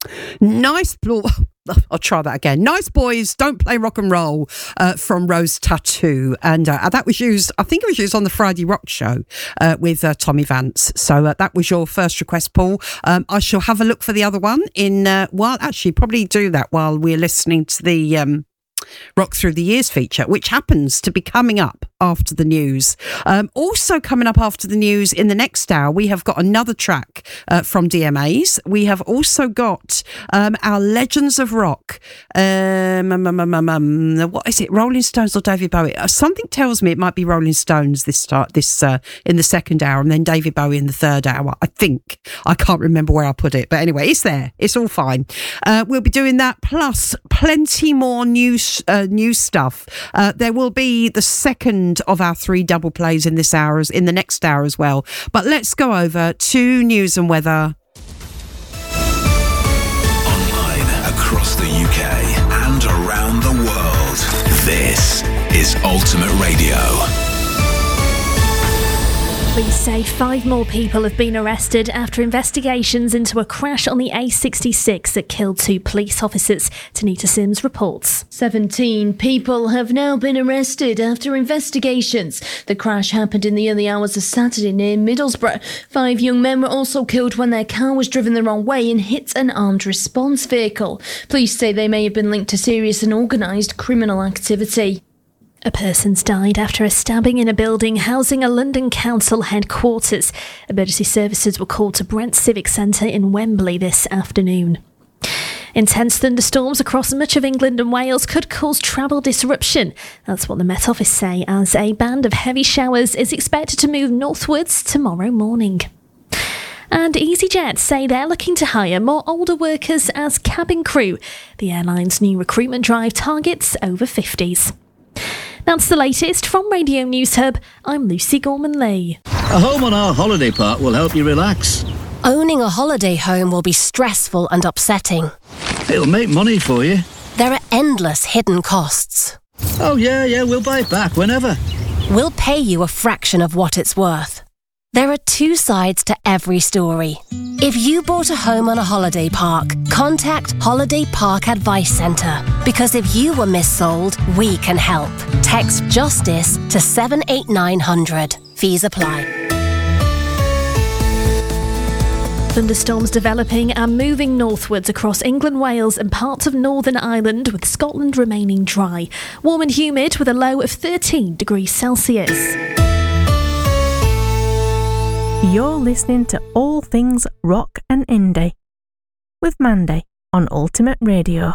Nice blue. I'll try that again. Nice Boys Don't Play Rock and Roll from Rose Tattoo. And that was used, I think it was used on the Friday Rock Show with Tommy Vance. So that was your first request, Paul. I shall have a look for the other one probably do that while we're listening to the Rock Through the Years feature, which happens to be coming up after the news. Also coming up after the news in the next hour, we have got another track from DMAs. We have also got our Legends of Rock. What is it? Rolling Stones or David Bowie? Something tells me it might be Rolling Stones this in the second hour, and then David Bowie in the third hour. I think. I can't remember where I put it, but anyway, it's there. It's all fine. We'll be doing that, plus plenty more new stuff. There will be the second of our 3 double plays in the next hour as well. But let's go over to news and weather. Online across the UK and around the world. This is Ultimate Radio. Police say 5 more people have been arrested after investigations into a crash on the A66 that killed 2 police officers. Tanita Sims reports. 17 people have now been arrested after investigations. The crash happened in the early hours of Saturday near Middlesbrough. 5 young men were also killed when their car was driven the wrong way and hit an armed response vehicle. Police say they may have been linked to serious and organised criminal activity. A person's died after a stabbing in a building housing a London council headquarters. Emergency services were called to Brent Civic Centre in Wembley this afternoon. Intense thunderstorms across much of England and Wales could cause travel disruption. That's what the Met Office say, as a band of heavy showers is expected to move northwards tomorrow morning. And EasyJet say they're looking to hire more older workers as cabin crew. The airline's new recruitment drive targets over 50s. That's the latest from Radio News Hub. I'm Lucy Gorman-Lee. A home on our holiday park will help you relax. Owning a holiday home will be stressful and upsetting. It'll make money for you. There are endless hidden costs. Oh yeah, we'll buy it back whenever. We'll pay you a fraction of what it's worth. There are 2 sides to every story. If you bought a home on a holiday park, contact Holiday Park Advice Centre. Because if you were missold, we can help. Text JUSTICE to 78900. Fees apply. Thunderstorms developing and moving northwards across England, Wales and parts of Northern Ireland, with Scotland remaining dry. Warm and humid with a low of 13 degrees Celsius. You're listening to All Things Rock and Indie with Mandy on Ultimate Radio.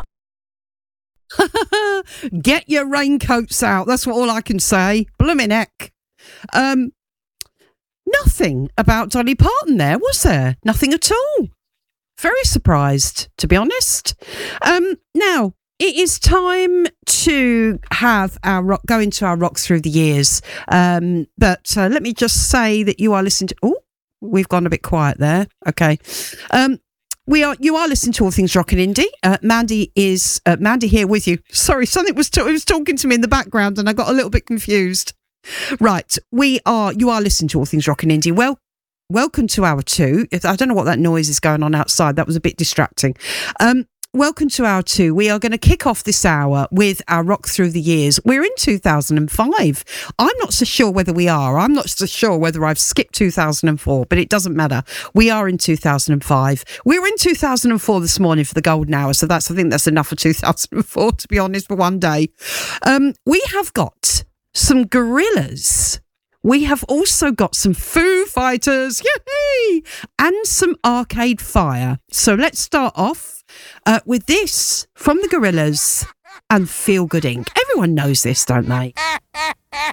Get your raincoats out. That's all I can say. Blooming heck. Nothing about Dolly Parton there, was there? Nothing at all. Very surprised, to be honest. Now, it is time to have go into our Rock Through the Years. But let me just say that you are listening to... Oh, we've gone a bit quiet there. Okay. You are listening to All Things Rock and Indie. Mandy here with you. Sorry, something was talking to me in the background and I got a little bit confused. Right, you are listening to All Things Rock and Indie. Well, welcome to hour 2. I don't know what that noise is going on outside. That was a bit distracting. Welcome to hour 2. We are going to kick off this hour with our Rock Through the Years. We're in 2005. I'm not so sure whether we are. I'm not so sure whether I've skipped 2004, but it doesn't matter. We are in 2005. We were in 2004 this morning for the golden hour, so I think that's enough for 2004, to be honest, for one day. We have got some Gorillaz. We have also got some Foo Fighters, yay! And some Arcade Fire. So let's start off with this from the Gorillaz and Feel Good Inc. Everyone knows this, don't they?